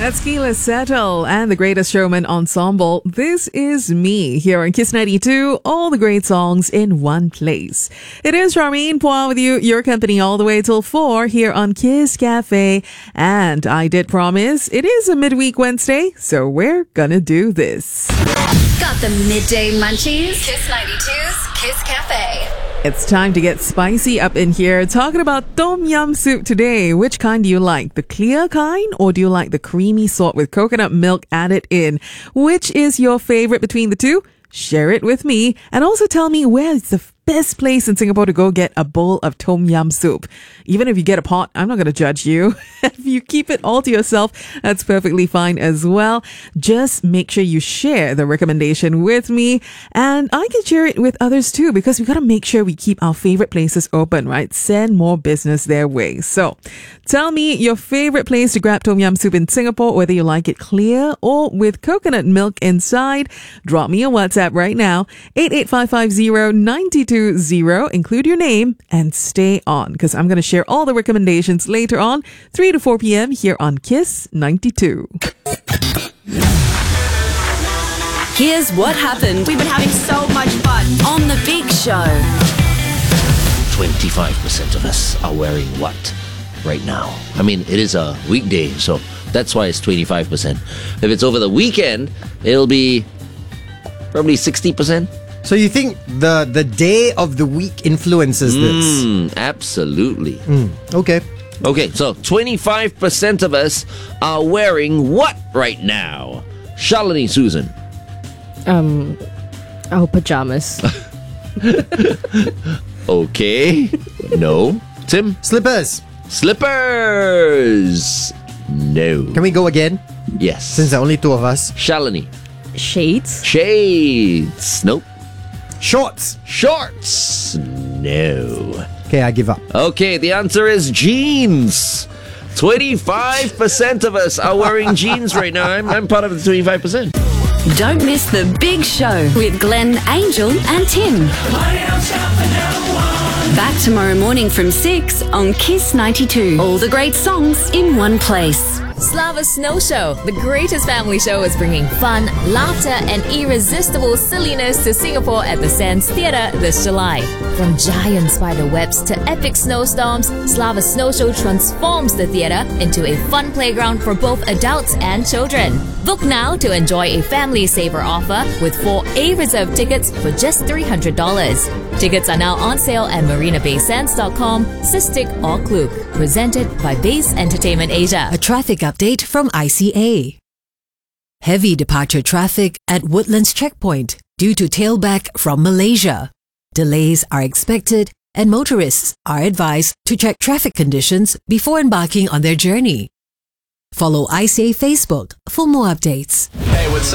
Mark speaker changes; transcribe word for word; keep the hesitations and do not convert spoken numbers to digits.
Speaker 1: That's Keela Settle and the Greatest Showman Ensemble. This is me here on Kiss ninety-two. All the great songs in one place. It is Charmaine Poir with you, your company all the way till four here on Kiss Cafe. And I did promise it is a midweek Wednesday, so we're gonna do this.
Speaker 2: Got the midday munchies? Kiss ninety-two's Kiss Cafe.
Speaker 1: It's time to get spicy up in here. Talking about tom yum soup today. Which kind do you like? The clear kind, or do you like the creamy sort with coconut milk added in? Which is your favorite between the two? Share it with me, and also tell me where is the best place in Singapore to go get a bowl of tom yum soup. Even if you get a pot, I'm not going to judge you. If you keep it all to yourself, that's perfectly fine as well. Just make sure you share the recommendation with me, and I can share it with others too, because we got to make sure we keep our favorite places open, right? Send more business their way. So tell me your favorite place to grab tom yum soup in Singapore, whether you like it clear or with coconut milk inside. Drop me a WhatsApp right now, eight eight five five zero nine two zero. Include your name and stay on, because I'm going to share all the recommendations later on, three to four p.m. here on Kiss ninety-two.
Speaker 2: Here's what happened.
Speaker 3: We've been having so much fun
Speaker 2: On the Big Show.
Speaker 4: twenty-five percent of us are wearing what right now? I mean, it is a weekday, so that's why it's twenty-five percent. If it's over the weekend, it'll be probably sixty percent.
Speaker 5: So you think the the day of the week influences this?
Speaker 4: Mm, absolutely.
Speaker 5: Mm, okay.
Speaker 4: Okay, so twenty-five percent of us are wearing what right now? Shalini, Susan.
Speaker 6: Um, our pajamas.
Speaker 4: Okay. No. Tim?
Speaker 5: Slippers.
Speaker 4: Slippers. No.
Speaker 5: Can we go again?
Speaker 4: Yes.
Speaker 5: Since there are only two of us.
Speaker 4: Shalini.
Speaker 6: Shades.
Speaker 4: Shades. Nope.
Speaker 5: Shorts.
Speaker 4: Shorts. No.
Speaker 5: Okay, I give up.
Speaker 4: Okay, the answer is jeans. twenty-five percent of us are wearing jeans right now. I'm, I'm part of the twenty-five percent.
Speaker 2: Don't miss The Big Show with Glenn, Angel and Tim. Back tomorrow morning from six on Kiss ninety-two. All the great songs in one place.
Speaker 7: Slava Snow Show, the greatest family show, is bringing fun, laughter, and irresistible silliness to Singapore at the Sands Theatre this July. From giant spider webs to epic snowstorms, Slava Snow Show transforms the theatre into a fun playground for both adults and children. Book now to enjoy a family saver offer with four A-reserved tickets for just three hundred dollars. Tickets are now on sale at marina bay sands dot com, Sistik or Klook. Presented by Base Entertainment Asia.
Speaker 8: A traffic update from I C A. Heavy departure traffic at Woodlands Checkpoint due to tailback from Malaysia. Delays are expected, and motorists are advised to check traffic conditions before embarking on their journey. Follow I C A Facebook for more updates.
Speaker 9: Hey, what's up?